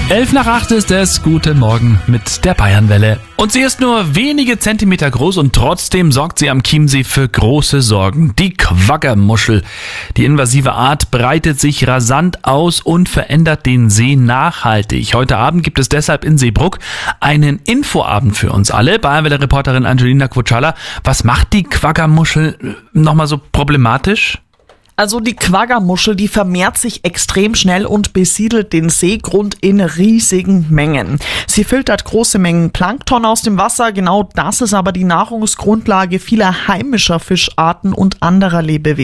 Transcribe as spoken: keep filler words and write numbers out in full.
Elf nach acht ist es. Guten Morgen mit der Bayernwelle. Und sie ist nur wenige Zentimeter groß und trotzdem sorgt sie am Chiemsee für große Sorgen. Die Quaggermuschel. Die invasive Art breitet sich rasant aus und verändert den See nachhaltig. Heute Abend gibt es deshalb in Seebrugg einen Infoabend für uns alle. Bayernwelle-Reporterin Angelina Kwutschala, was macht die Quaggermuschel nochmal so problematisch? Also die Quaggermuschel, die vermehrt sich extrem schnell und besiedelt den Seegrund in riesigen Mengen. Sie filtert große Mengen Plankton aus dem Wasser. Genau das ist aber die Nahrungsgrundlage vieler heimischer Fischarten und anderer Lebewesen.